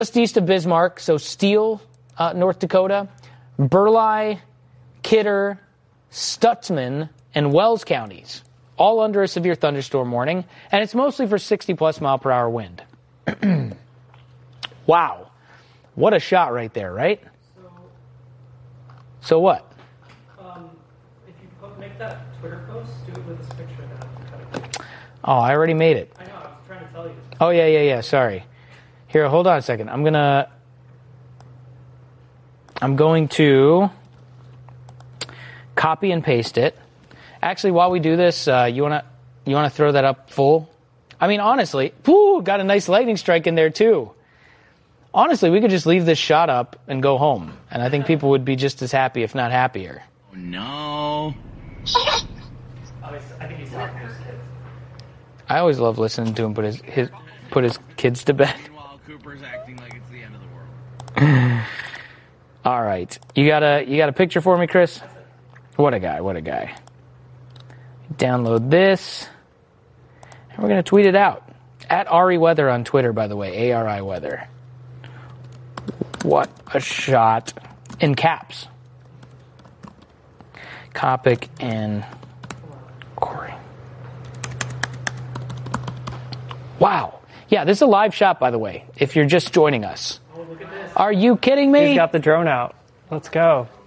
just east of Bismarck, so Steele, North Dakota, Burleigh, Kidder, Stutzman, and Wells counties, all under a severe thunderstorm warning, and it's mostly for 60-plus mile-per-hour wind. Wow. What a shot right there, right? So what? If you make that Twitter post, do it with this picture now. Oh, I already made it. I know, I was trying to tell you. Oh, yeah, sorry. Here, hold on a second. I'm going to copy and paste it. Actually, while we do this, you wanna throw that up full? I mean, honestly, got a nice lightning strike in there too. Honestly, we could just leave this shot up and go home, and I think people would be just as happy, if not happier. Oh, no. I think he's talking to his kids. I always love listening to him put his kids to bed. Meanwhile, Cooper's acting like it's the end of the world. All right, you got a picture for me, Chris? What a guy. Download this, and we're going to tweet it out. At Ari Weather on Twitter, by the way, ARI Weather. What a shot. In caps. Kopic and Corey. Wow. Yeah, this is a live shot, by the way, if you're just joining us. Oh, look at this. Are you kidding me? He's got the drone out. Let's go.